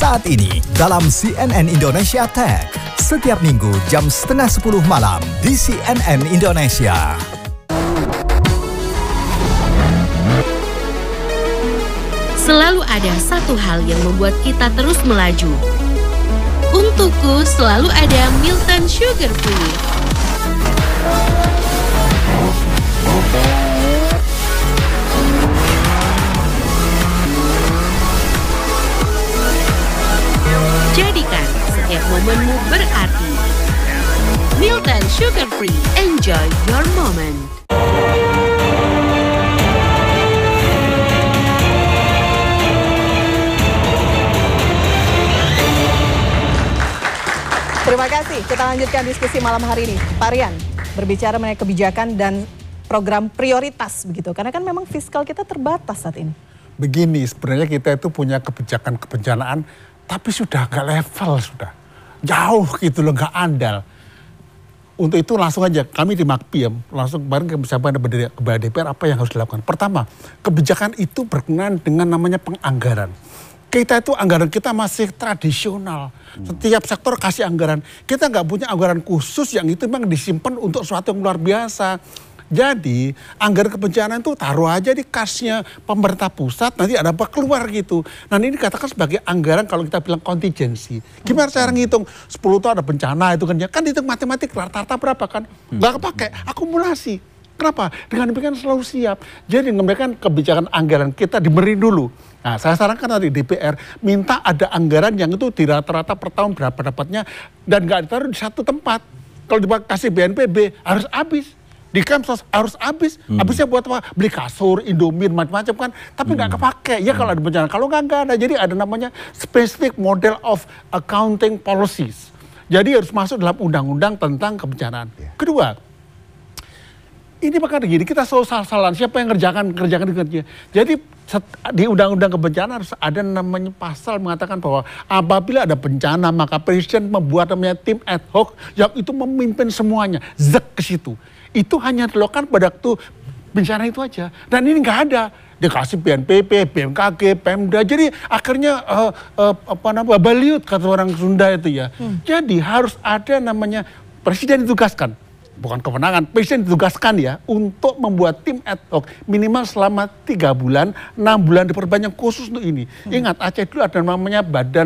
Saat ini dalam CNN Indonesia Tech, setiap minggu jam 9:30 malam di CNN Indonesia. Selalu ada satu hal yang membuat kita terus melaju. Untukku selalu ada Milton Sugar Free. Jadikan setiap momenmu berarti. Milton Sugar Free, enjoy your moment. Terima kasih. Kita lanjutkan diskusi malam hari ini. Pak Rian, berbicara mengenai kebijakan dan program prioritas begitu. Karena kan memang fiskal kita terbatas saat ini. Begini, sebenarnya kita itu punya kebijakan kebencanaan, tapi sudah nggak level, sudah jauh gitu loh, nggak andal. Untuk itu langsung aja kami di Makpiem langsung kemarin kepada DPR apa yang harus dilakukan. Pertama, kebijakan itu berkenaan dengan namanya penganggaran. Kita itu anggaran kita masih tradisional. Setiap sektor kasih anggaran. Kita nggak punya anggaran khusus yang itu memang disimpan untuk sesuatu yang luar biasa. Jadi anggaran kebencanaan itu taruh aja di kasnya pemerintah pusat, nanti ada apa keluar gitu. Nah ini dikatakan sebagai anggaran kalau kita bilang kontingensi. Gimana cara ngitung? 10 tahun ada bencana itu kan ya. Kan dihitung matematik rata-rata berapa kan? Nggak kepake, akumulasi. Kenapa? Dengan demikian selalu siap. Jadi memberikan kebijakan anggaran kita diberi dulu. Nah saya sarankan tadi DPR minta ada anggaran yang itu di rata-rata per tahun berapa dapatnya dan nggak ditaruh di satu tempat. Kalau dikasih BNPB harus habis. Di Kemsos harus habis. Habisnya buat apa? Beli kasur, Indomie, macam-macam kan. Tapi nggak kepake. Ya kalau ada bencana. Kalau nggak ada. Jadi ada namanya specific model of accounting policies. Jadi harus masuk dalam undang-undang tentang kebencanaan. Kedua, ini makanya gini, kita selalu salah-salahan. Siapa yang kerjakan. Jadi di undang-undang kebencanaan harus ada namanya pasal mengatakan bahwa apabila ada bencana maka presiden membuat namanya tim ad hoc yang itu memimpin semuanya. Zek ke situ. Itu hanya dilakukan pada waktu bencana itu aja. Dan ini nggak ada. Dikasih BNPB, BMKG, Pemda. Jadi akhirnya baliut kata orang Sunda itu ya. Jadi harus ada namanya presiden ditugaskan. Bukan kewenangan, presiden ditugaskan ya untuk membuat tim ad hoc minimal selama 3 bulan, 6 bulan diperbanyak khusus untuk ini. Ingat Aceh dulu ada namanya Badan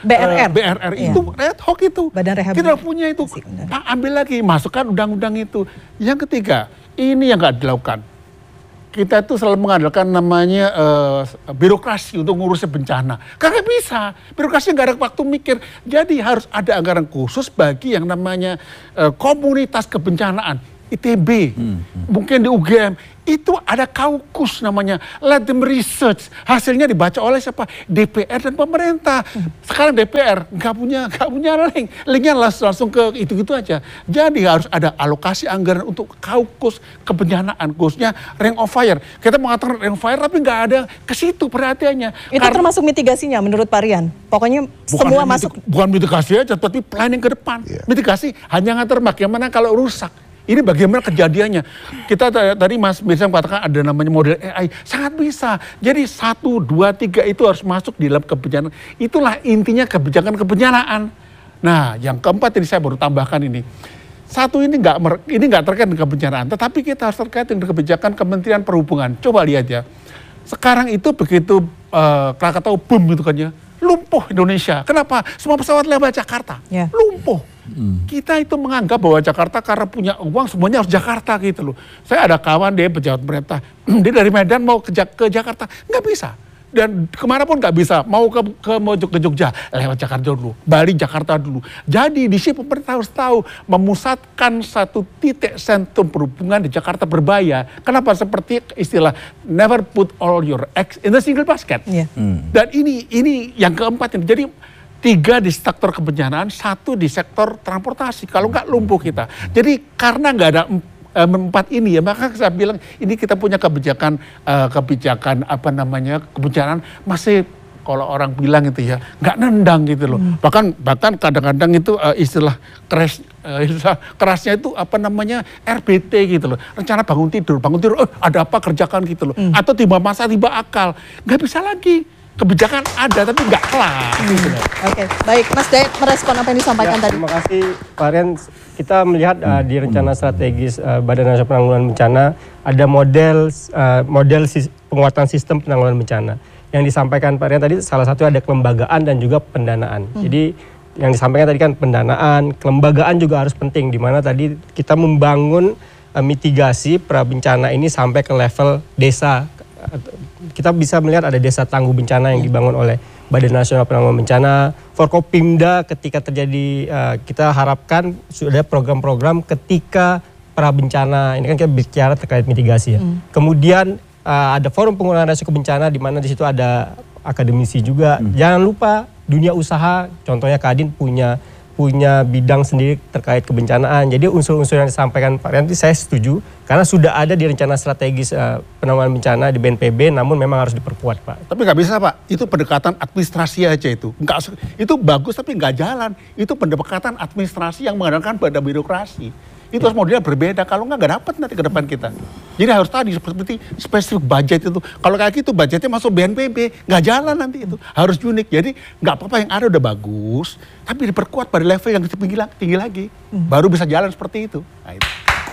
BRR itu ad hoc itu. Kita punya itu, Pak ambil lagi, masukkan undang-undang itu. Yang ketiga, ini yang nggak dilakukan. Kita itu selalu mengandalkan namanya birokrasi untuk ngurusin bencana. Karena bisa, birokrasi nggak ada waktu mikir. Jadi harus ada anggaran khusus bagi yang namanya komunitas kebencanaan. ITB, mungkin di UGM, itu ada kaukus namanya, let them research, hasilnya dibaca oleh siapa? DPR dan pemerintah. Sekarang DPR nggak punya link, linknya langsung ke itu-gitu aja. Jadi harus ada alokasi anggaran untuk kaukus kebencanaan, khususnya ring of fire. Kita mengatakan ring of fire tapi nggak ada ke situ perhatiannya. Itu termasuk mitigasinya menurut Pak Rian? Pokoknya semua masuk. Bukan mitigasi aja, tapi planning ke depan. Mitigasi hanya ngatur bagaimana kalau rusak. Ini bagaimana kejadiannya. Kita tadi Mas Mirza mengatakan ada namanya model AI. Sangat bisa. Jadi 1, 2, 3 itu harus masuk di dalam kebencanaan. Itulah intinya kebijakan kebencanaan. Nah yang keempat ini saya baru tambahkan ini. Satu ini nggak terkait dengan kebencanaan. Tetapi kita harus terkait dengan kebijakan Kementerian Perhubungan. Coba lihat ya. Sekarang itu begitu Krakatau boom gitu kan ya. Lumpuh Indonesia. Kenapa? Semua pesawat lewat Jakarta. Lumpuh. Kita itu menganggap bahwa Jakarta karena punya uang semuanya harus Jakarta gitu loh. Saya ada kawan dia pejabat pemerintah, dia dari Medan mau ke Jakarta, nggak bisa. Dan kemana pun nggak bisa, mau ke Jogja, lewat Jakarta dulu, Bali Jakarta dulu. Jadi di sini pemerintah harus tahu memusatkan satu titik sentrum perhubungan di Jakarta berbahaya. Kenapa? Seperti istilah never put all your eggs in a single basket. Dan ini yang keempat ini. Jadi 3 di sektor kebencanaan, 1 di sektor transportasi. Kalau nggak lumpuh kita. Jadi karena nggak ada 4 ini ya, maka saya bilang ini kita punya kebijakan kebencanaan masih kalau orang bilang itu ya nggak nendang gitu loh. Bahkan kadang-kadang itu istilah kerasnya itu RBT gitu loh. Rencana bangun tidur ada apa kerjakan gitu loh. Atau tiba masa tiba akal, nggak bisa lagi. kebijakan ada tapi nggak kelar. Oke, baik Mas Dayat merespon apa yang disampaikan tadi. Terima kasih Pak Rian. Kita melihat di rencana strategis Badan Nasional Penanggulangan Bencana ada model penguatan sistem penanggulangan bencana. Yang disampaikan Pak Rian tadi salah satu ada kelembagaan dan juga pendanaan. Jadi yang disampaikan tadi kan pendanaan, kelembagaan juga harus penting, di mana tadi kita membangun mitigasi prabencana ini sampai ke level desa. Kita bisa melihat ada desa tangguh bencana yang dibangun oleh Badan Nasional Penanggulangan Bencana, Forkopimda ketika terjadi, kita harapkan sudah ada program-program ketika prabencana, ini kan kita bicara terkait mitigasi ya. Kemudian ada forum pengurangan risiko bencana di mana di situ ada akademisi juga. Jangan lupa dunia usaha, contohnya Kadin punya bidang sendiri terkait kebencanaan. Jadi unsur-unsur yang disampaikan Pak Rian saya setuju karena sudah ada di rencana strategis penanggulangan bencana di BNPB, namun memang harus diperkuat Pak. Tapi nggak bisa Pak, itu pendekatan administrasi aja itu. Itu bagus tapi nggak jalan. Itu pendekatan administrasi yang mengandalkan pada birokrasi. Itu harus modelnya berbeda, kalau nggak dapat nanti ke depan kita. Jadi harus tadi seperti spesifik budget itu. Kalau kayak gitu budgetnya masuk BNPB, nggak jalan nanti itu. Harus unik, jadi nggak apa-apa yang ada udah bagus, tapi diperkuat pada level yang tinggi lagi. Baru bisa jalan seperti itu. Nah, itu.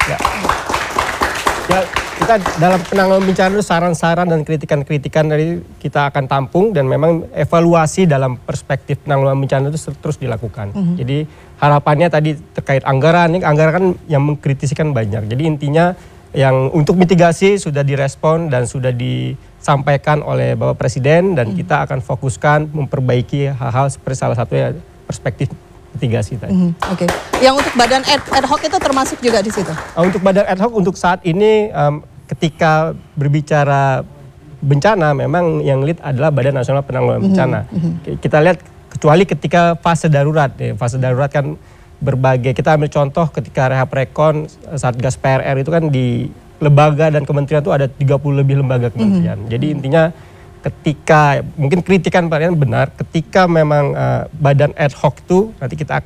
Ya, kita dalam penanggulangan bencana itu saran-saran dan kritikan-kritikan dari kita akan tampung dan memang evaluasi dalam perspektif penanggulangan bencana itu terus dilakukan. Jadi harapannya tadi terkait anggaran, ini anggaran kan yang mengkritisi kan banyak. Jadi intinya yang untuk mitigasi sudah direspon dan sudah disampaikan oleh Bapak Presiden dan kita akan fokuskan memperbaiki hal-hal seperti salah satunya perspektif mitigasi tadi. Oke. Yang untuk badan ad hoc itu termasuk juga di situ? Untuk badan ad hoc untuk saat ini ketika berbicara bencana memang yang lead adalah Badan Nasional Penanggulangan Bencana. Kita lihat kecuali ketika fase darurat. Fase darurat kan berbagai, kita ambil contoh ketika Rehab Rekon, Satgas PRR itu kan di lembaga dan kementerian itu ada 30 lebih lembaga kementerian. Jadi intinya ketika, mungkin kritikan Pak Rian benar, ketika memang badan ad hoc itu nanti kita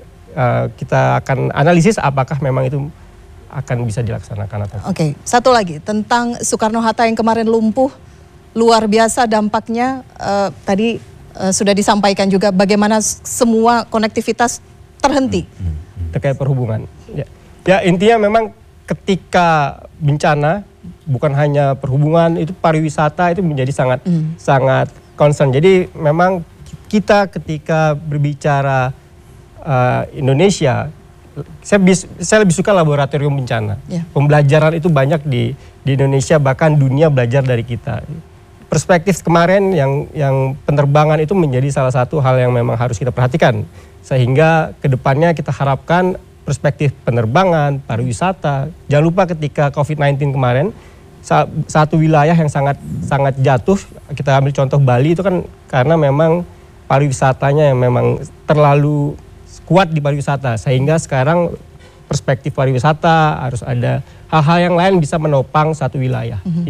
akan analisis apakah memang itu akan bisa dilaksanakan atau tidak. Oke, satu lagi tentang Soekarno-Hatta yang kemarin lumpuh, luar biasa dampaknya. Tadi sudah disampaikan juga bagaimana semua konektivitas terhenti. Terkait perhubungan. Ya intinya memang ketika bencana, bukan hanya perhubungan, itu pariwisata itu menjadi sangat concern. Jadi memang kita ketika berbicara Indonesia, saya lebih suka laboratorium bencana. Pembelajaran itu banyak di Indonesia, bahkan dunia belajar dari kita. Perspektif kemarin yang penerbangan itu menjadi salah satu hal yang memang harus kita perhatikan. Sehingga kedepannya kita harapkan perspektif penerbangan, pariwisata. Jangan lupa ketika COVID-19 kemarin, satu wilayah yang sangat jatuh, kita ambil contoh Bali itu kan karena memang pariwisatanya yang memang terlalu kuat di pariwisata. Sehingga sekarang perspektif pariwisata harus ada hal-hal yang lain bisa menopang satu wilayah.